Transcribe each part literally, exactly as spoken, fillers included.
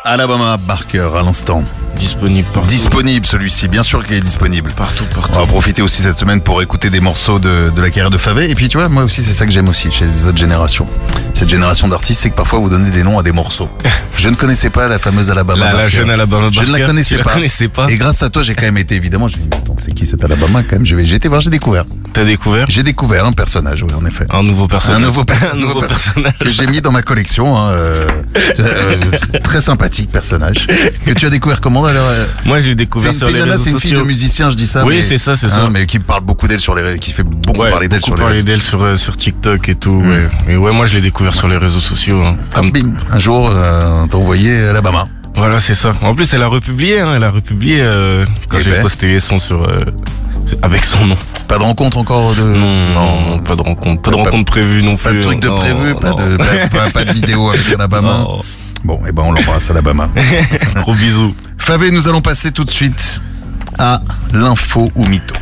Alabama Barker à l'instant. Disponible partout. Disponible celui-ci, bien sûr qu'il est disponible. Partout, partout. On va profiter aussi cette semaine pour écouter des morceaux de, de la carrière de Favé. Et puis tu vois, moi aussi c'est ça que j'aime aussi chez votre génération. Cette génération d'artistes, c'est que parfois vous donnez des noms à des morceaux. Je ne connaissais pas la fameuse Alabama La, Barker. la jeune Alabama Barker. Je ne la connaissais tu pas. La connaissais pas. Et grâce à toi, j'ai quand même été évidemment. Je me dis, mais attends, c'est qui cette Alabama quand même? Je vais, j'ai été voir, j'ai découvert. T'as découvert J'ai découvert un personnage, oui, en effet. un nouveau personnage. Un nouveau, per- un nouveau nouveau personnage que j'ai mis dans ma collection. Hein, euh, euh, très sympathique personnage. Que tu as découvert comment d'ailleurs euh, Moi, j'ai découvert C'est, sur c'est les une nana, réseaux c'est une fille sociaux. de musicien, je dis ça. Oui, mais, c'est ça, c'est hein, ça. Mais qui parle beaucoup d'elle sur les, qui fait beaucoup Ouais, parler d'elle beaucoup sur les parler réseaux. d'elle sur, euh, sur TikTok et tout. Mm. Ouais. Et ouais, moi, je l'ai découvert sur les réseaux sociaux. Hein. Comme bim, un jour, euh, t'as envoyé Alabama. Voilà, c'est ça. En plus, elle a republié, hein, elle a republié euh, quand Eh j'ai ben. posté les sons sur euh, avec son nom. Pas de rencontre encore de. Non, non, pas de rencontre, pas de Pas- rencontre prévue non plus. Pas de truc de non, prévu, pas non. de, pas, pas- pas de vidéo avec Alabama. Non. Bon, et ben on l'embrasse, Alabama. Gros bisous. Favé, nous allons passer tout de suite à l'info ou mytho.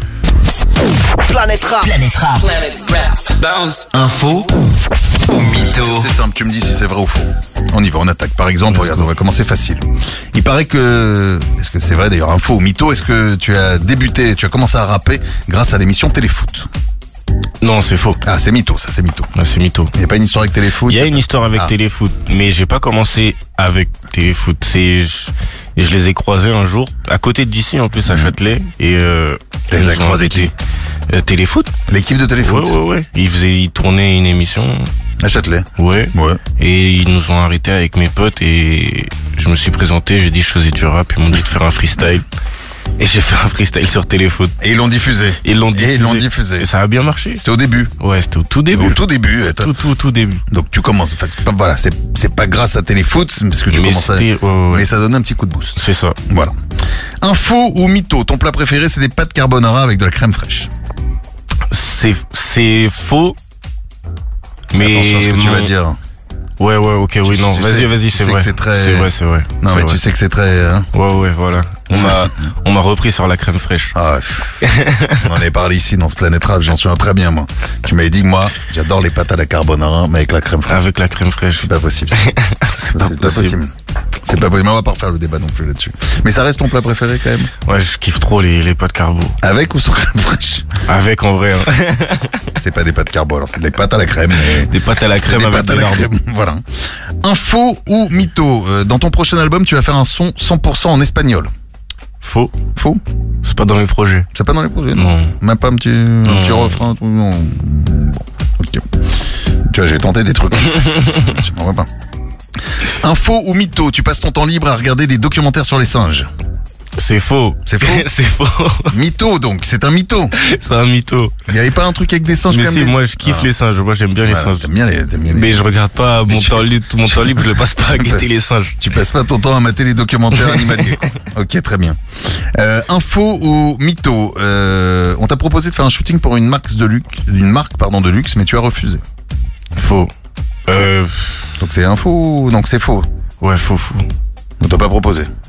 Planète Rap. Planète Rap. Planète Rap. Bounce. Info ou mytho. C'est simple, tu me dis si c'est vrai ou faux. On y va, on attaque. Par exemple, regarde, on va commencer facile. Il paraît que, est-ce que c'est vrai d'ailleurs, info ou mytho, est-ce que tu as débuté, tu as commencé à rapper grâce à l'émission Téléfoot? Non, c'est faux. Ah, c'est mytho, ça c'est mytho. Ah, c'est mytho. Il n'y a pas une histoire avec Téléfoot? Il y a une histoire avec Ah. Téléfoot, mais j'ai pas commencé avec Téléfoot. C'est je, et je les ai croisés un jour à côté d'ici, en plus à Châtelet, et euh, T'as ils t'as nous ont croisé invité. qui? Euh, Téléfoot. L'équipe de Ouais, Téléfoot? ouais, ouais. Ils faisaient, ils tournaient une émission. À Châtelet? Ouais. Ouais. Et ils nous ont arrêtés avec mes potes et je me suis présenté, j'ai dit je faisais du rap, ils m'ont dit de faire un freestyle. Et j'ai fait un freestyle sur Téléfoot. Et ils l'ont diffusé? Ils l'ont Et diffusé. ils l'ont diffusé. Et ça a bien marché. C'était au début? Ouais, c'était au tout début. Au tout début. attends. Tout, tout, tout début. Donc tu commences, en fait, pas- voilà, c'est, c'est pas grâce à Téléfoot, c'est parce que tu Mais commences à... c'était, ouais, ouais, ouais. Mais ça donne un petit coup de boost. C'est ça. Voilà. Info ou mytho, ton plat préféré c'est des pâtes carbonara avec de la crème fraîche. C'est, c'est faux. Mais Attention à ce que tu mon- vas dire. Ouais, ouais, ok, oui, Tu- non. tu Vas-y, sais- vas-y, tu c'est sais vrai. que c'est très- C'est vrai, c'est vrai. Non C'est mais vrai. tu sais que c'est très... Hein. Ouais, ouais, voilà. On m'a, on m'a repris sur la crème fraîche. Ah, pff. On en avait parlé ici dans ce Planète Rap, j'en souviens très bien moi. Tu m'avais dit que moi, j'adore les pâtes à la carbonara, mais avec la crème fraîche. Avec la crème fraîche. C'est pas possible. ça. C'est C'est pas possible. C'est pas possible. Mais on va pas refaire le débat non plus là-dessus. Mais ça reste ton plat préféré quand même? Ouais, je kiffe trop les, les pâtes carbo. Avec ou sans crème fraîche? Avec, en vrai. Hein. C'est pas des pâtes carbo, alors c'est des pâtes à la crème. Mais... Des pâtes à la C'est crème des avec pâtes à des la lardons. crème. Voilà. Info ou mytho, euh, dans ton prochain album, tu vas faire un son cent pour cent en espagnol. Faux. Faux? C'est pas dans mes projets. C'est pas dans les projets? Non. Même pas un petit, un Non. petit refrain? Tout, non. Bon, ok. Tu vois, j'ai tenté des trucs. Je m'en vois pas. Info ou mytho, tu passes ton temps libre à regarder des documentaires sur les singes. C'est faux. C'est faux? C'est faux. Mytho donc, c'est un mytho. C'est un mytho. Il y avait pas un truc avec des singes Mais quand si, même? moi je kiffe Ah. les singes. Moi j'aime bien les Voilà, singes. T'aimes bien les, t'aimes bien les- Mais je regarde pas mon tu- temps libre. Mon temps libre, je le passe pas à guetter les singes. Tu passes pas ton temps à mater les documentaires animaliers. quoi. Ok, très bien. Euh, info ou mytho, euh, on t'a proposé de faire un shooting pour une marque de luxe, une marque pardon de luxe, mais tu as refusé. Faux. Euh, Donc c'est info, donc c'est faux. ouais, faux, faux. On t'a pas proposé.